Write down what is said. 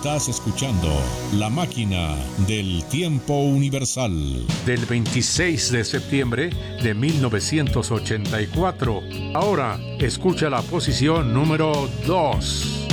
Estás escuchando La Máquina del Tiempo Universal. Del 26 de septiembre de 1984. Ahora escucha la posición número 2.